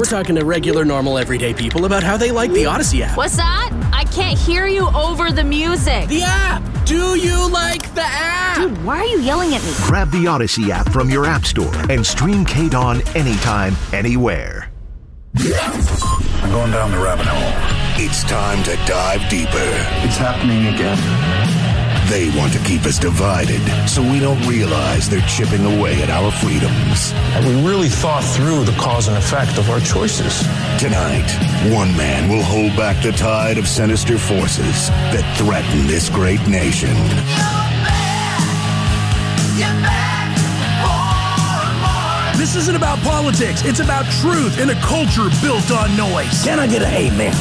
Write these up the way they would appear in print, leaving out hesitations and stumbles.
We're talking to regular, normal, everyday people about how they like the Odyssey app. What's that? I can't hear you over the music. The app! Do you like the app? Dude, why are you yelling at me? Grab the Odyssey app from your app store and stream KDAWN anytime, anywhere. I'm going down the rabbit hole. It's time to dive deeper. It's happening again. They want to keep us divided so we don't realize they're chipping away at our freedoms. And we really thought through the cause and effect of our choices. Tonight, one man will hold back the tide of sinister forces that threaten this great nation. This isn't about politics. It's about truth in a culture built on noise. Can I get an amen?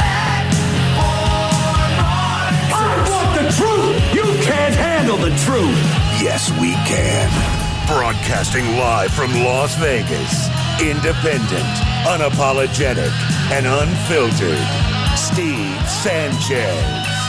I want the truth. You can't handle the truth. Yes, we can. Broadcasting live from Las Vegas. Independent, unapologetic, and unfiltered. Steve Sanchez.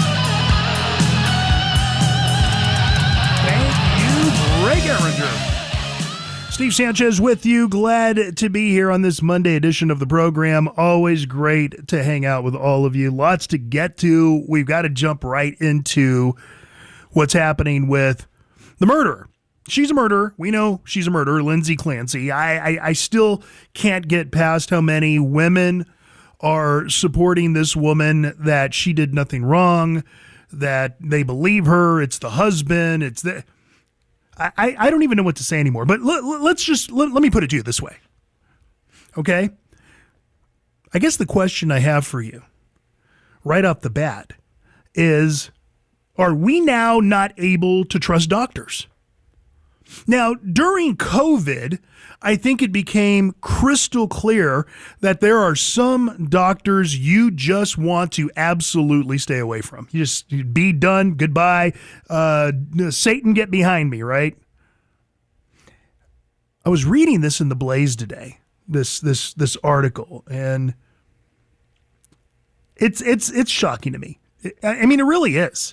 Thank you, Greg Erringer. Steve Sanchez with you. Glad to be here on this Monday edition of the program. Always great to hang out with all of you. Lots to get to. We've got to jump right into what's happening with the murderer. She's a murderer. We know she's a murderer, Lindsay Clancy. I still can't get past how many women are supporting this woman, that she did nothing wrong, that they believe her. It's the husband. It's the... I don't even know what to say anymore, but let's just, let me put it to you this way. Okay? I guess the question I have for you right off the bat is, are we now not able to trust doctors? Now, during COVID, I think it became crystal clear that there are some doctors you just want to absolutely stay away from. You just be done. Goodbye. Satan, get behind me, right? I was reading this in the Blaze today, this article, and it's shocking to me. I mean, it really is.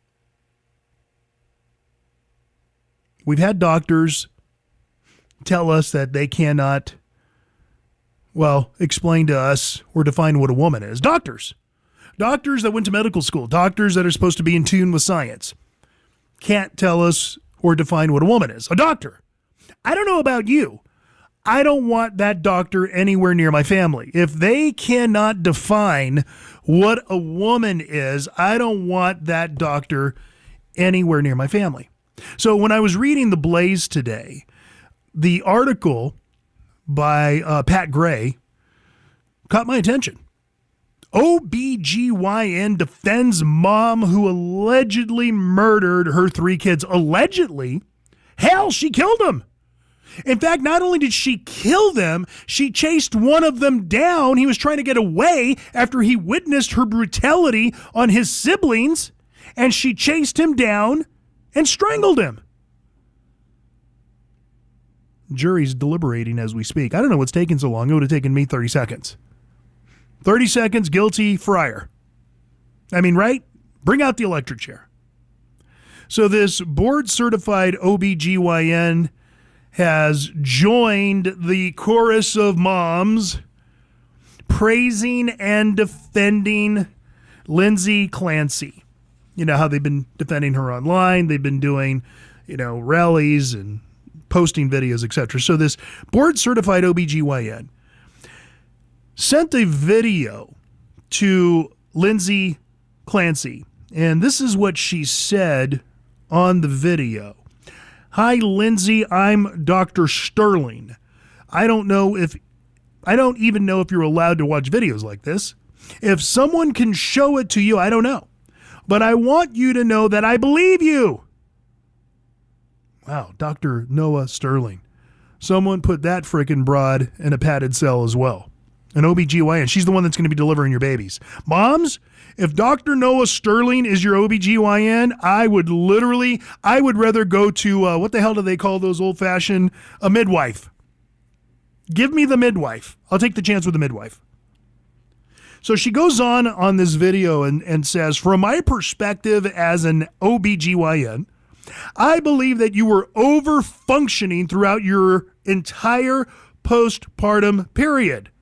We've had doctors tell us that they cannot, explain to us or define what a woman is. Doctors that went to medical school, doctors that are supposed to be in tune with science, can't tell us or define what a woman is. A doctor. I don't know about you. I don't want that doctor anywhere near my family. If they cannot define what a woman is, I don't want that doctor anywhere near my family. So when I was reading The Blaze today, the article by Pat Gray caught my attention. OBGYN defends mom who allegedly murdered her 3 kids. Allegedly? Hell, she killed them. In fact, not only did she kill them, she chased one of them down. He was trying to get away after he witnessed her brutality on his siblings, and she chased him down and strangled him. Jury's deliberating as we speak. I don't know what's taking so long. It would have taken me 30 seconds. 30 seconds, guilty, friar. I mean, right? Bring out the electric chair. So this board-certified OBGYN has joined the chorus of moms praising and defending Lindsay Clancy. You know how they've been defending her online. They've been doing, rallies and posting videos, etc. So this board-certified OBGYN sent a video to Lindsay Clancy, and this is what she said on the video. Hi, Lindsay, I'm Dr. Sterling. I don't even know if you're allowed to watch videos like this. If someone can show it to you, I don't know. But I want you to know that I believe you. Wow, Dr. Noah Sterling. Someone put that frickin' broad in a padded cell as well. An OBGYN. She's the one that's going to be delivering your babies. Moms, if Dr. Noah Sterling is your OBGYN, I would rather go to, what the hell do they call those old-fashioned, a midwife. Give me the midwife. I'll take the chance with the midwife. So she goes on this video and says, from my perspective as an OBGYN, I believe that you were over-functioning throughout your entire postpartum period.